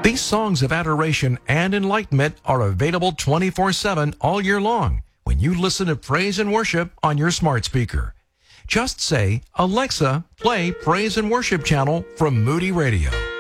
These songs of adoration and enlightenment are available 24/7 all year long when you listen to praise and worship on your smart speaker. Just say, "Alexa, play Praise and Worship channel from Moody Radio."